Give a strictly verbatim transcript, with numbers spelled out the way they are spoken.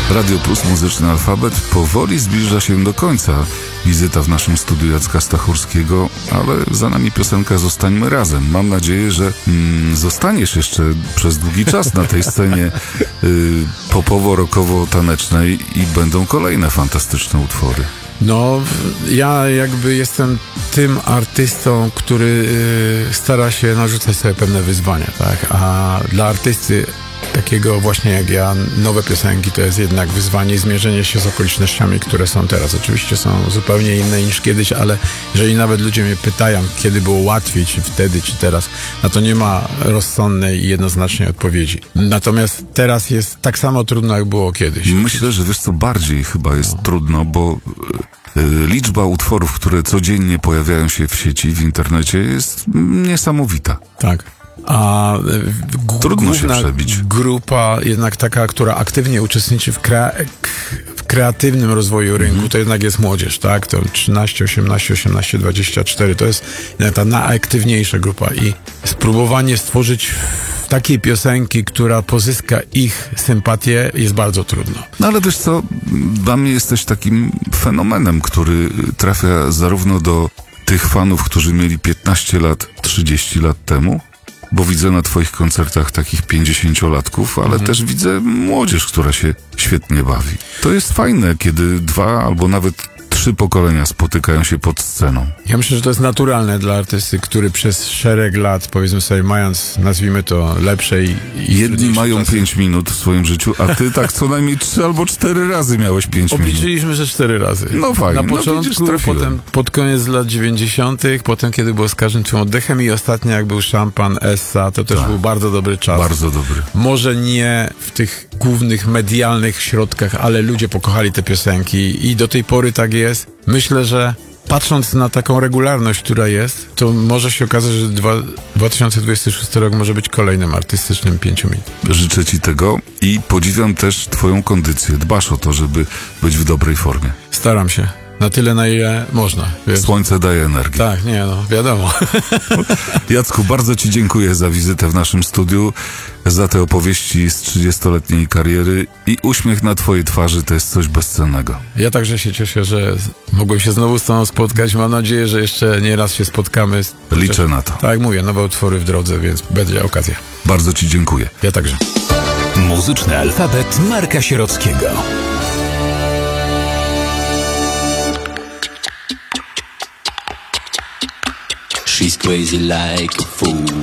Radio Plus, Muzyczny Alfabet powoli zbliża się do końca. Wizyta w naszym studiu Jacka Stachurskiego, ale za nami piosenka Zostańmy Razem. Mam nadzieję, że mm, zostaniesz jeszcze przez długi czas na tej scenie y, popowo-rockowo-tanecznej i będą kolejne fantastyczne utwory. No, ja jakby jestem tym artystą, który y, stara się narzucać sobie pewne wyzwania, tak? A dla artysty takiego właśnie jak ja, nowe piosenki to jest jednak wyzwanie i zmierzenie się z okolicznościami, które są teraz. Oczywiście są zupełnie inne niż kiedyś, ale jeżeli nawet ludzie mnie pytają, kiedy było łatwiej, czy wtedy, czy teraz, no to nie ma rozsądnej i jednoznacznej odpowiedzi. Natomiast teraz jest tak samo trudno, jak było kiedyś. Myślę, że wiesz co, bardziej chyba jest no. trudno, bo y, liczba utworów, które codziennie pojawiają się w sieci, w internecie jest niesamowita. Tak. A g- trudno się przebić. Grupa jednak taka, która aktywnie uczestniczy w, krea- w kreatywnym rozwoju rynku, mm. to jednak jest młodzież, tak? To trzynaście, osiemnaście, osiemnaście, dwadzieścia cztery to jest ta najaktywniejsza grupa i spróbowanie stworzyć takiej piosenki, która pozyska ich sympatię, jest bardzo trudno. No ale wiesz co, dla mnie jesteś takim fenomenem, który trafia zarówno do tych fanów, którzy mieli piętnaście lat, trzydzieści lat temu, bo widzę na twoich koncertach takich pięćdziesięciolatków, ale mhm. też widzę młodzież, która się świetnie bawi. To jest fajne, kiedy dwa albo nawet trzy pokolenia spotykają się pod sceną. Ja myślę, że to jest naturalne dla artysty, który przez szereg lat, powiedzmy sobie, mając, nazwijmy to, lepsze i... i jedni mają czasy. pięć minut w swoim życiu, a ty tak co najmniej trzy albo cztery razy miałeś pięć minut. Obliczyliśmy, że cztery razy. No fajnie. Na początku, no, potem pod koniec lat dziewięćdziesiątych, potem kiedy było z każdym twym oddechem i ostatnio jak był Szampan, Essa, to też tak. był bardzo dobry czas. Bardzo dobry. Może nie w tych głównych medialnych środkach, ale ludzie pokochali te piosenki i do tej pory tak jest. Myślę, że patrząc na taką regularność, która jest, to może się okazać, że dwa tysiące dwudziesty szósty rok może być kolejnym artystycznym pięciu minut. Życzę ci tego i podziwiam też twoją kondycję. Dbasz o to, żeby być w dobrej formie. Staram się. Na tyle, na ile można. Wiesz? Słońce daje energię. Tak, nie no, wiadomo. Jacku, bardzo ci dziękuję za wizytę w naszym studiu, za te opowieści z trzydziestoletniej kariery i uśmiech na twojej twarzy to jest coś bezcennego. Ja także się cieszę, że mogłem się znowu z tobą spotkać. Mam nadzieję, że jeszcze nie raz się spotkamy. Liczę na to. Tak jak mówię, nowe utwory w drodze, więc będzie okazja. Bardzo ci dziękuję. Ja także. Muzyczny alfabet Marka Sierockiego. She's crazy like a fool.